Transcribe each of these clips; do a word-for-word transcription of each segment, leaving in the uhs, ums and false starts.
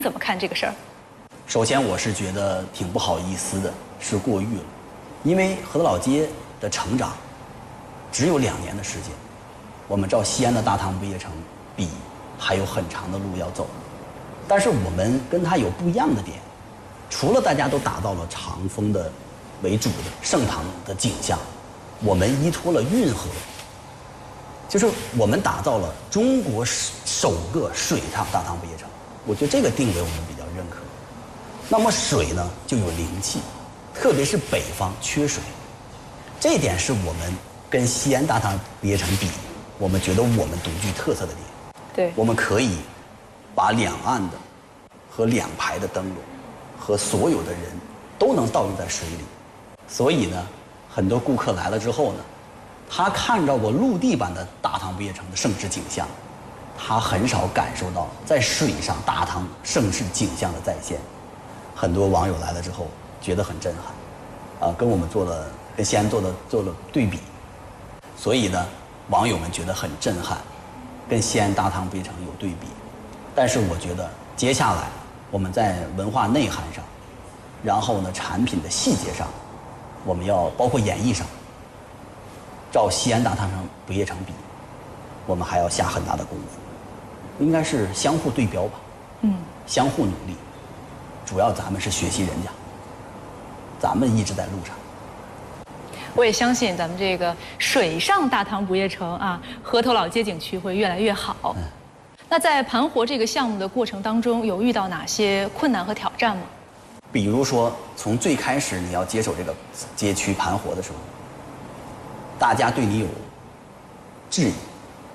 怎么看这个事儿？ 首先，我是觉得挺不好意思的，是过誉了，因为河头老街的成长只有两年的时间，我们照西安的大唐不夜城比，还有很长的路要走。但是我们跟它有不一样的点，除了大家都打造了长风的为主的盛唐的景象，我们依托了运河，就是我们打造了中国首个水上大唐不夜城。我觉得这个定位我们比较认可。那么水呢就有灵气，特别是北方缺水，这一点是我们跟西安大唐不夜城比，我们觉得我们独具特色的点。 对， 我们可以把两岸的和两排的灯笼和所有的人都能倒映在水里，所以呢，很多顾客来了之后呢，他看到过陆地版的大唐不夜城的盛世景象，他很少感受到在水上大唐盛世景象的再现。很多网友来了之后觉得很震撼，啊，跟我们做了跟西安做了做了对比，所以呢，网友们觉得很震撼，跟西安大唐不夜城有对比。但是我觉得接下来我们在文化内涵上，然后呢产品的细节上，我们要包括演绎上，照西安大唐不夜城比，我们还要下很大的功夫，应该是相互对标吧，嗯，相互努力。主要咱们是学习人家，咱们一直在路上。 我也相信咱们这个水上大唐不夜城啊，河头老街景区会越来越好。嗯，那在盘活这个项目的过程当中，有遇到哪些困难和挑战吗？ 比如说，从最开始你要接手这个街区盘活的时候，大家对你有质疑。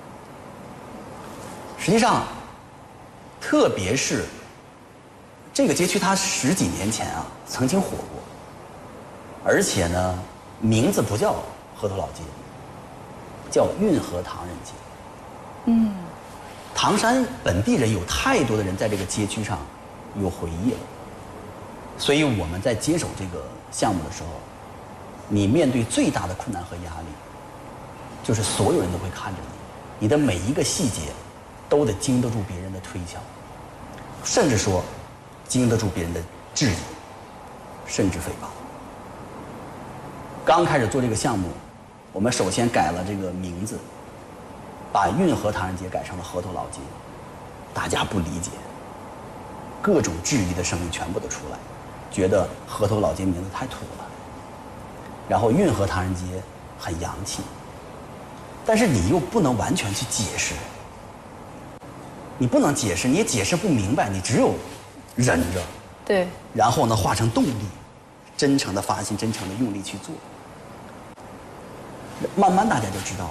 实际上，特别是这个街区，它十几年前啊曾经火过，而且呢，名字不叫河头老街，叫运河唐人街。嗯，唐山本地人有太多的人在这个街区上有回忆了，所以我们在接手这个项目的时候，你面对最大的困难和压力，就是所有人都会看着你，你的每一个细节都得经得住别人的推敲，甚至说经得住别人的质疑，甚至诽谤。刚开始做这个项目，我们首先改了这个名字，把运河唐人街改成了河头老街，大家不理解，各种质疑的声音全部都出来，觉得河头老街名字太土了，然后运河唐人街很洋气，但是你又不能完全去解释，你不能解释，你也解释不明白，你只有忍着， 对， 然后呢化成动力，真诚的发心，真诚的用力去做，慢慢大家就知道了。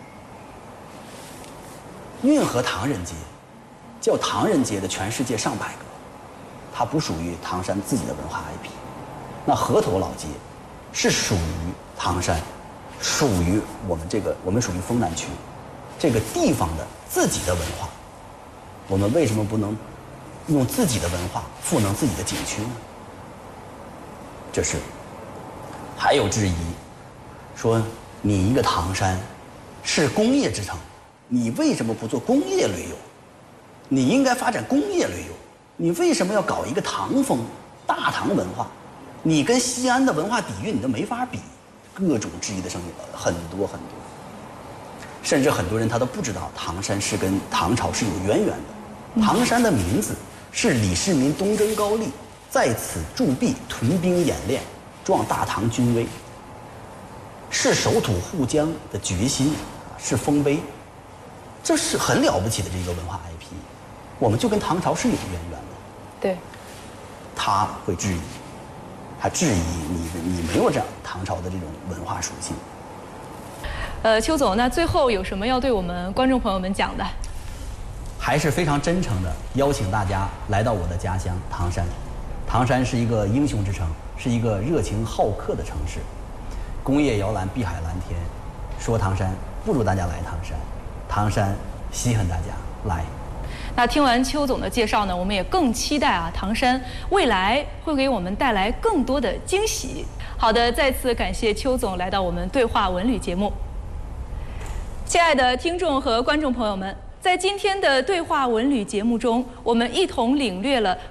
运河唐人街叫唐人街的全世界上百个，它不属于唐山自己的文化 I P。那河头老街是属于唐山，属于我们这个我们属于丰南区这个地方的自己的文化，我们为什么不能用自己的文化赋能自己的景区呢？这是还有质疑，说你一个唐山是工业之城，你为什么不做工业旅游？你应该发展工业旅游，你为什么要搞一个唐风大唐文化？你跟西安的文化底蕴你都没法比。各种质疑的声音很多很多，甚至很多人他都不知道唐山是跟唐朝是有渊源的。唐山的名字是李世民东征高丽，在此驻跸屯兵演练，壮大唐军威，是守土护疆的决心，是丰碑，这是很了不起的这个文化 I P， 我们就跟唐朝是有渊源的。 对， 他会质疑，他质疑你你没有这样唐朝的这种文化属性。 呃，邱总，那最后有什么要对我们观众朋友们讲的？ 还是非常真诚的邀请大家来到我的家乡唐山。唐山是一个英雄之城，是一个热情好客的城市。工业摇篮，碧海蓝天，说唐山不如大家来唐山，唐山稀罕大家来。 那听完邱总的介绍呢，我们也更期待啊，唐山未来会给我们带来更多的惊喜。好的，再次感谢邱总来到我们对话文旅节目。亲爱的听众和观众朋友们，在今天的对话文旅节目中，我们一同领略了